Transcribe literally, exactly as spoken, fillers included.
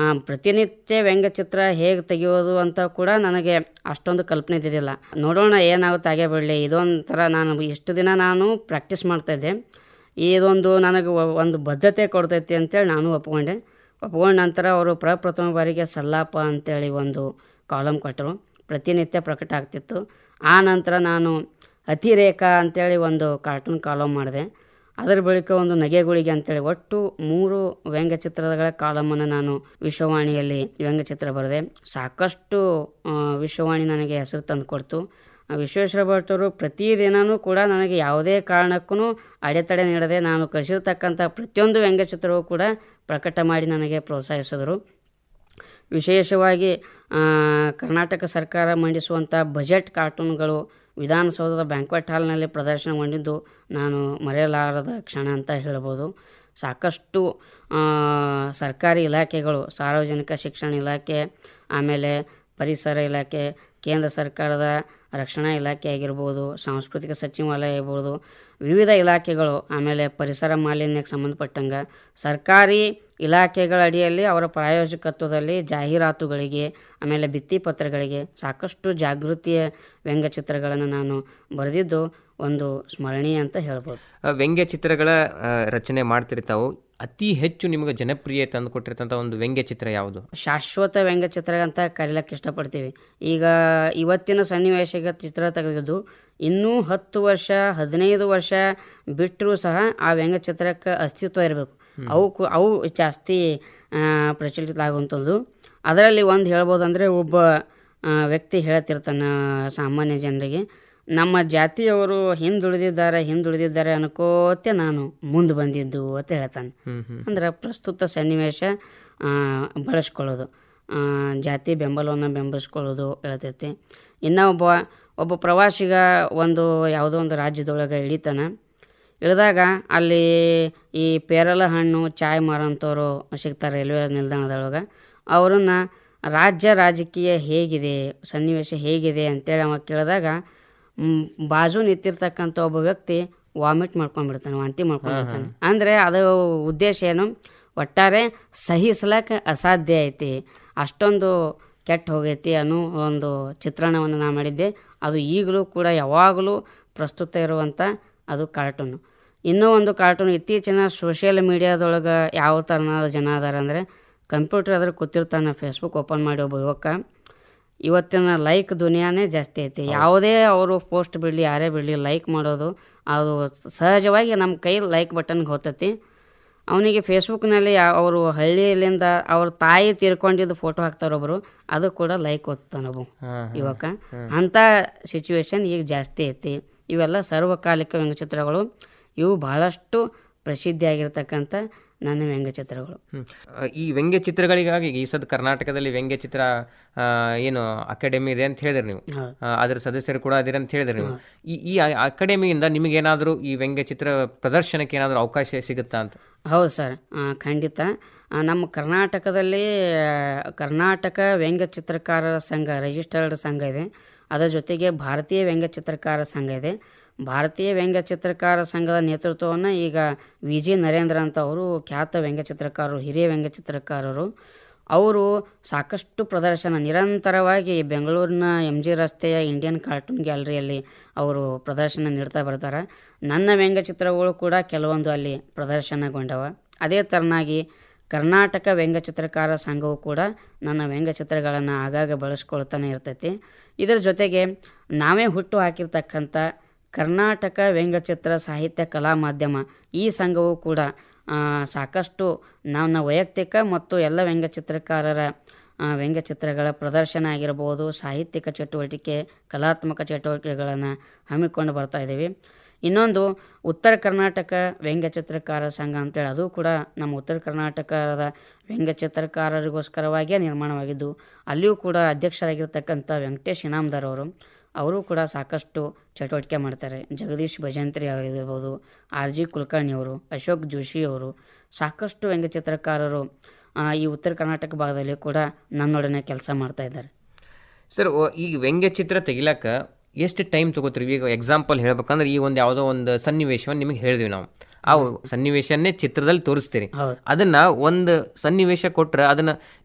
ಪ್ರತಿನಿತ್ಯ ವ್ಯಂಗ್ಯಚಿತ್ರ ಹೇಗೆ ತೆಗೆಯೋದು ಅಂತ ಕೂಡ ನನಗೆ ಅಷ್ಟೊಂದು ಕಲ್ಪನೆ ಇದ್ದಿದ್ದಿಲ್ಲ. ನೋಡೋಣ ಏನಾಗುತ್ತೆ ಹಾಗೆ ಬಿಡಲಿ, ಇದೊಂಥರ ನಾನು ಇಷ್ಟು ದಿನ ನಾನು ಪ್ರಾಕ್ಟೀಸ್ ಮಾಡ್ತಾಯಿದ್ದೆ, ಇದೊಂದು ನನಗೆ ಒಂದು ಬದ್ಧತೆ ಕೊಡ್ತೈತಿ ಅಂತೇಳಿ ನಾನು ಒಪ್ಕೊಂಡೆ. ಒಪ್ಕೊಂಡ ನಂತರ ಅವರು ಪ್ರಪ್ರಥಮ ಬಾರಿಗೆ ಸಲ್ಲಾಪ ಅಂತೇಳಿ ಒಂದು ಕಾಲಮ್ ಕೊಟ್ಟರು, ಪ್ರತಿನಿತ್ಯ ಪ್ರಕಟ ಆಗ್ತಿತ್ತು. ಆ ನಂತರ ನಾನು ಅತಿರೇಖಾ ಅಂತೇಳಿ ಒಂದು ಕಾರ್ಟೂನ್ ಕಾಲಮ್ ಮಾಡಿದೆ. ಅದರ ಬಳಿಕ ಒಂದು ನಗೆಗುಳಿಗೆ ಅಂತೇಳಿ ಒಟ್ಟು ಮೂರು ವ್ಯಂಗ್ಯಚಿತ್ರಗಳ ಕಾಲಮನ್ನು ನಾನು ವಿಶ್ವವಾಣಿಯಲ್ಲಿ ವ್ಯಂಗ್ಯಚಿತ್ರ ಬರೆದೆ. ಸಾಕಷ್ಟು ವಿಶ್ವವಾಣಿ ನನಗೆ ಹೆಸರು ತಂದು ಕೊಡ್ತು. ವಿಶ್ವೇಶ್ವರ ಭಟ್ಟರು ಪ್ರತಿದಿನವೂ ಕೂಡ ನನಗೆ ಯಾವುದೇ ಕಾರಣಕ್ಕೂ ಅಡೆತಡೆ ನೀಡದೆ ನಾನು ಕಳಿಸಿರ್ತಕ್ಕಂಥ ಪ್ರತಿಯೊಂದು ವ್ಯಂಗ್ಯಚಿತ್ರವೂ ಕೂಡ ಪ್ರಕಟ ಮಾಡಿ ನನಗೆ ಪ್ರೋತ್ಸಾಹಿಸಿದರು. ವಿಶೇಷವಾಗಿ ಕರ್ನಾಟಕ ಸರ್ಕಾರ ಮಂಡಿಸುವಂಥ ಬಜೆಟ್ ಕಾರ್ಟೂನ್ಗಳು ವಿಧಾನಸೌಧದ ಬ್ಯಾಂಕ್ವೆಟ್ ಹಾಲ್ನಲ್ಲಿ ಪ್ರದರ್ಶನಗೊಂಡಿದ್ದು ನಾನು ಮರೆಯಲಾರದ ಕ್ಷಣ ಅಂತ ಹೇಳ್ಬೋದು. ಸಾಕಷ್ಟು ಸರ್ಕಾರಿ ಇಲಾಖೆಗಳು, ಸಾರ್ವಜನಿಕ ಶಿಕ್ಷಣ ಇಲಾಖೆ, ಆಮೇಲೆ ಪರಿಸರ ಇಲಾಖೆ, ಕೇಂದ್ರ ಸರ್ಕಾರದ ರಕ್ಷಣಾ ಇಲಾಖೆ ಆಗಿರ್ಬೋದು, ಸಾಂಸ್ಕೃತಿಕ ಸಚಿವಾಲಯ ಆಗಿರ್ಬೋದು, ವಿವಿಧ ಇಲಾಖೆಗಳು, ಆಮೇಲೆ ಪರಿಸರ ಮಾಲಿನ್ಯಕ್ಕೆ ಸಂಬಂಧಪಟ್ಟಂಗೆ ಸರ್ಕಾರಿ ಇಲಾಖೆಗಳ ಅಡಿಯಲ್ಲಿ ಅವರ ಪ್ರಾಯೋಜಕತ್ವದಲ್ಲಿ ಜಾಹೀರಾತುಗಳಿಗೆ, ಆಮೇಲೆ ಭಿತ್ತಿಪತ್ರಗಳಿಗೆ ಸಾಕಷ್ಟು ಜಾಗೃತಿಯ ವ್ಯಂಗ್ಯಚಿತ್ರಗಳನ್ನು ನಾನು ಬರೆದಿದ್ದು ಒಂದು ಸ್ಮರಣೀಯ ಅಂತ ಹೇಳ್ಬೋದು. ವ್ಯಂಗ್ಯಚಿತ್ರಗಳ ರಚನೆ ಮಾಡ್ತಿರ್ತಾವು, ಅತಿ ಹೆಚ್ಚು ನಿಮಗೆ ಜನಪ್ರಿಯ ತಂದು ಕೊಟ್ಟಿರ್ತಂಥ ಒಂದು ವ್ಯಂಗ್ಯಚಿತ್ರ ಯಾವುದು? ಶಾಶ್ವತ ವ್ಯಂಗ್ಯಚಿತ್ರ ಅಂತ ಕರೀಲಕ್ಕೆ ಇಷ್ಟಪಡ್ತೀವಿ. ಈಗ ಇವತ್ತಿನ ಸನ್ನಿವೇಶಕ್ಕೆ ಚಿತ್ರ ತೆಗೆದಿದ್ದು ಇನ್ನೂ ಹತ್ತು ವರ್ಷ ಹದಿನೈದು ವರ್ಷ ಬಿಟ್ಟರೂ ಸಹ ಆ ವ್ಯಂಗ್ಯಚಿತ್ರಕ್ಕೆ ಅಸ್ತಿತ್ವ ಇರಬೇಕು. ಅವು ಅವು ಜಾಸ್ತಿ ಪ್ರಚಲಿತ ಆಗುವಂಥದ್ದು. ಅದರಲ್ಲಿ ಒಂದು ಹೇಳ್ಬೋದು ಅಂದರೆ, ಒಬ್ಬ ವ್ಯಕ್ತಿ ಹೇಳ್ತಿರ್ತಾನೆ ಸಾಮಾನ್ಯ ಜನರಿಗೆ, ನಮ್ಮ ಜಾತಿಯವರು ಹಿಂದುಳಿದಿದ್ದಾರೆ ಹಿಂದುಳಿದಿದ್ದಾರೆ ಅನ್ಕೋತೆ ನಾನು ಮುಂದೆ ಬಂದಿದ್ದು ಅಂತ ಹೇಳ್ತಾನೆ. ಅಂದ್ರೆ ಪ್ರಸ್ತುತ ಸನ್ನಿವೇಶ ಬಳಸ್ಕೊಳ್ಳೋದು, ಜಾತಿ ಬೆಂಬಲವನ್ನು ಬೆಂಬಲಿಸ್ಕೊಳ್ಳೋದು ಹೇಳ್ತೈತಿ. ಇನ್ನು ಒಬ್ಬ ಒಬ್ಬ ಪ್ರವಾಸಿಗ ಒಂದು ಯಾವುದೋ ಒಂದು ರಾಜ್ಯದೊಳಗೆ ಇಳಿತಾನೆ. ಇಳಿದಾಗ ಅಲ್ಲಿ ಈ ಪೇರಲ ಹಣ್ಣು ಚಾಯ್ ಮಾರೋಂಥವ್ರು ಸಿಗ್ತಾರೆ ರೈಲ್ವೆ ನಿಲ್ದಾಣದೊಳಗೆ. ಅವರನ್ನು ರಾಜ್ಯ ರಾಜಕೀಯ ಹೇಗಿದೆ, ಸನ್ನಿವೇಶ ಹೇಗಿದೆ ಅಂತೇಳಿ ಅವ ಕೇಳಿದಾಗ ಬಾಜು ನಿಂತಿರ್ತಕ್ಕಂಥ ಒಬ್ಬ ವ್ಯಕ್ತಿ ವಾಮಿಟ್ ಮಾಡ್ಕೊಂಡ್ಬಿಡ್ತಾನೆ, ವಾಂತಿ ಮಾಡ್ಕೊಂಡ್ಬಿಡ್ತಾನೆ. ಅಂದರೆ ಅದು ಉದ್ದೇಶ ಏನು, ಒಟ್ಟಾರೆ ಸಹಿಸ್ಲಕ್ಕೆ ಅಸಾಧ್ಯ ಐತಿ, ಅಷ್ಟೊಂದು ಕೆಟ್ಟ ಹೋಗೈತಿ ಅನ್ನೋ ಒಂದು ಚಿತ್ರಣವನ್ನು ನಾನು ಮಾಡಿದ್ದೆ. ಅದು ಈಗಲೂ ಕೂಡ ಯಾವಾಗಲೂ ಪ್ರಸ್ತುತ ಇರುವಂಥ ಅದು ಕಾರ್ಟೂನು. ಇನ್ನೂ ಒಂದು ಕಾರ್ಟೂನ್ ಇತ್ತೀಚಿನ ಸೋಷಿಯಲ್ ಮೀಡಿಯಾದೊಳಗೆ ಯಾವ ಥರನಾದ ಜನ ಅದಾರ ಅಂದರೆ, ಕಂಪ್ಯೂಟರ್ ಅದ್ರ ಕೂತಿರ್ತಾನೆ, ಫೇಸ್ಬುಕ್ ಓಪನ್ ಮಾಡಿ ಒಬ್ಬ ಯುವಕ, ಇವತ್ತಿನ ಲೈಕ್ ದುನಿಯಾನೇ ಜಾಸ್ತಿ ಐತಿ. ಯಾವುದೇ ಅವರು ಪೋಸ್ಟ್ ಬಿಡಲಿ ಯಾರೇ ಬಿಡಲಿ ಲೈಕ್ ಮಾಡೋದು ಅದು ಸಹಜವಾಗಿ ನಮ್ಮ ಕೈ ಲೈಕ್ ಬಟನ್ಗೆ ಹೋಗ್ತೈತಿ. ಅವನಿಗೆ ಫೇಸ್ಬುಕ್ನಲ್ಲಿ ಅವರು ಹಳ್ಳಿಯಲ್ಲಿಂದ ಅವ್ರ ತಾಯಿ ತೀರ್ಕೊಂಡಿದ್ದು ಫೋಟೋ ಹಾಕ್ತಾರೊಬ್ಬರು, ಅದು ಕೂಡ ಲೈಕ್ ಓದ್ತಾನೊಬ್ಬ ಯುವಕ. ಅಂಥ ಸಿಚುವೇಶನ್ ಈಗ ಜಾಸ್ತಿ ಐತಿ. ಇವೆಲ್ಲ ಸರ್ವಕಾಲಿಕ ವ್ಯಂಗ್ಯಚಿತ್ರಗಳು, ಇವು ಬಹಳಷ್ಟು ಪ್ರಸಿದ್ಧಿಯಾಗಿರ್ತಕ್ಕಂಥ ನನ್ನ ವ್ಯಂಗ್ಯಚಿತ್ರಗಳು. ಈ ವ್ಯಂಗ್ಯಚಿತ್ರಗಳಿಗಾಗಿ ಈ ಸದ್ ಕರ್ನಾಟಕದಲ್ಲಿ ವ್ಯಂಗ್ಯಚಿತ್ರ ಏನು ಅಕಾಡೆಮಿ ಇದೆ ಅಂತ ಹೇಳಿದ್ರಿ ನೀವು, ಅದರ ಸದಸ್ಯರು ಕೂಡ ಅದಿರ ಅಂತ ಹೇಳಿದ್ರಿ ನೀವು. ಈ ಈ ಅಕಾಡೆಮಿಯಿಂದ ನಿಮಗೇನಾದರೂ ಈ ವ್ಯಂಗ್ಯಚಿತ್ರ ಪ್ರದರ್ಶನಕ್ಕೆ ಏನಾದರೂ ಅವಕಾಶ ಸಿಗುತ್ತಾ ಅಂತ? ಹೌದು ಸರ್, ಖಂಡಿತ. ನಮ್ಮ ಕರ್ನಾಟಕದಲ್ಲಿ ಕರ್ನಾಟಕ ವ್ಯಂಗ್ಯಚಿತ್ರಕಾರರ ಸಂಘ ರಿಜಿಸ್ಟರ್ಡ್ ಸಂಘ ಇದೆ. ಅದರ ಜೊತೆಗೆ ಭಾರತೀಯ ವ್ಯಂಗ್ಯಚಿತ್ರಕಾರ ಸಂಘ ಇದೆ. ಭಾರತೀಯ ವ್ಯಂಗ್ಯಚಿತ್ರಕಾರ ಸಂಘದ ನೇತೃತ್ವವನ್ನು ಈಗ ವಿ ಜಿ ನರೇಂದ್ರ ಅಂತ ಅವರು ಖ್ಯಾತ ವ್ಯಂಗ್ಯಚಿತ್ರಕಾರರು, ಹಿರಿಯ ವ್ಯಂಗ್ಯಚಿತ್ರಕಾರರು. ಅವರು ಸಾಕಷ್ಟು ಪ್ರದರ್ಶನ ನಿರಂತರವಾಗಿ ಬೆಂಗಳೂರಿನ ಎಮ್ ಜಿ ರಸ್ತೆಯ ಇಂಡಿಯನ್ ಕಾರ್ಟೂನ್ ಗ್ಯಾಲರಿಯಲ್ಲಿ ಅವರು ಪ್ರದರ್ಶನ ನೀಡ್ತಾ ಬರ್ತಾರೆ. ನನ್ನ ವ್ಯಂಗ್ಯಚಿತ್ರಗಳು ಕೂಡ ಕೆಲವೊಂದು ಅಲ್ಲಿ ಪ್ರದರ್ಶನಗೊಂಡವ. ಅದೇ ಥರನಾಗಿ ಕರ್ನಾಟಕ ವ್ಯಂಗ್ಯಚಿತ್ರಕಾರ ಸಂಘವು ಕೂಡ ನನ್ನ ವ್ಯಂಗ್ಯಚಿತ್ರಗಳನ್ನು ಆಗಾಗ ಬಳಸ್ಕೊಳ್ತಾನೆ ಇರ್ತೈತಿ. ಇದರ ಜೊತೆಗೆ ನಾವೇ ಹುಟ್ಟು ಹಾಕಿರ್ತಕ್ಕಂಥ ಕರ್ನಾಟಕ ವ್ಯಂಗ್ಯಚಿತ್ರ ಸಾಹಿತ್ಯ ಕಲಾ ಮಾಧ್ಯಮ ಈ ಸಂಘವು ಕೂಡ ಸಾಕಷ್ಟು ನನ್ನ ವೈಯಕ್ತಿಕ ಮತ್ತು ಎಲ್ಲ ವ್ಯಂಗ್ಯಚಿತ್ರಕಾರರ ವ್ಯಂಗ್ಯಚಿತ್ರಗಳ ಪ್ರದರ್ಶನ ಆಗಿರ್ಬೋದು, ಸಾಹಿತ್ಯಿಕ ಚಟುವಟಿಕೆ, ಕಲಾತ್ಮಕ ಚಟುವಟಿಕೆಗಳನ್ನು ಹಮ್ಮಿಕೊಂಡು ಬರ್ತಾ ಇದ್ದೀವಿ. ಇನ್ನೊಂದು ಉತ್ತರ ಕರ್ನಾಟಕ ವ್ಯಂಗ್ಯಚಿತ್ರಕಾರ ಸಂಘ ಅಂತೇಳಿ, ಅದು ಕೂಡ ನಮ್ಮ ಉತ್ತರ ಕರ್ನಾಟಕದ ವ್ಯಂಗ್ಯಚಿತ್ರಕಾರರಿಗೋಸ್ಕರವಾಗಿಯೇ ನಿರ್ಮಾಣವಾಗಿದ್ದು, ಅಲ್ಲಿಯೂ ಕೂಡ ಅಧ್ಯಕ್ಷರಾಗಿರ್ತಕ್ಕಂಥ ವೆಂಕಟೇಶ್ ಇನಾಮದಾರ್ ಅವರು ಅವರು ಕೂಡ ಸಾಕಷ್ಟು ಚಟುವಟಿಕೆ ಮಾಡ್ತಾರೆ. ಜಗದೀಶ್ ಭಜಂತ್ರಿ ಆಗಿರ್ಬೋದು, ಆರ್ ಜಿ ಕುಲಕರ್ಣಿಯವರು, ಅಶೋಕ್ ಜೋಶಿಯವರು, ಸಾಕಷ್ಟು ವ್ಯಂಗ್ಯಚಿತ್ರಕಾರರು ಈ ಉತ್ತರ ಕರ್ನಾಟಕ ಭಾಗದಲ್ಲಿ ಕೂಡ ನನ್ನೊಡನೆ ಕೆಲಸ ಮಾಡ್ತಾ ಇದ್ದಾರೆ. ಸರ್, ಈ ವ್ಯಂಗ್ಯಚಿತ್ರ ತೆಗಿಲಕ್ಕ ಎಷ್ಟು ಟೈಮ್ ತೊಗೋತೀರಿ? ಈಗ ಎಕ್ಸಾಂಪಲ್ ಹೇಳ್ಬೇಕಂದ್ರೆ, ಈ ಒಂದು ಯಾವುದೋ ಒಂದು ಸನ್ನಿವೇಶವನ್ನು ನಿಮಗೆ ಹೇಳಿದ್ವಿ ನಾವು, ಆ ಸನ್ನಿವೇಶನ್ನೇ ಚಿತ್ರದಲ್ಲಿ ತೋರಿಸ್ತೀರಿ. ಅದನ್ನ ಒಂದು ಸನ್ನಿವೇಶ ಕೊಟ್ರೆ ಅದನ್ನ